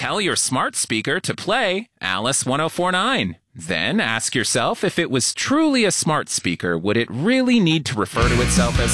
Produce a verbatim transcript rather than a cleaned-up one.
Tell your smart speaker to play Alice one oh four nine. Then ask yourself if it was truly a smart speaker, would it really need to refer to itself as